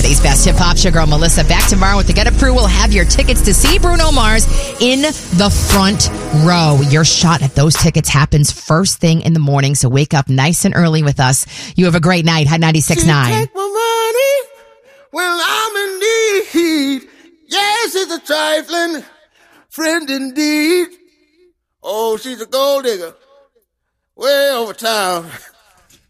Friday's best hip hop. Your girl Melissa back tomorrow with the Get Up Crew. We'll have your tickets to see Bruno Mars in the front row. Your shot at those tickets happens first thing in the morning, so wake up nice and early with us. You have a great night. Hot 96.9. Take my money when I'm in need. Yes, it's a trifling friend indeed. Oh, she's a gold digger way over town.